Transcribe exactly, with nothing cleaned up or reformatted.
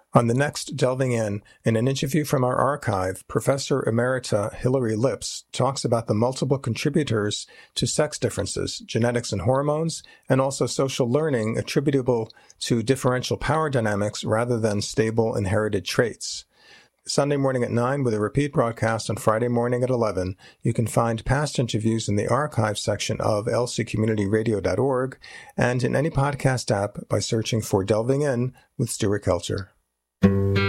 On the next Delving In, in an interview from our archive, Professor Emerita Hilary Lips talks about the multiple contributors to sex differences, genetics and hormones, and also social learning attributable to differential power dynamics rather than stable inherited traits. Sunday morning at nine with a repeat broadcast on Friday morning at eleven. You can find past interviews in the archive section of L C community radio dot org and in any podcast app by searching for Delving In with Stuart Kelcher.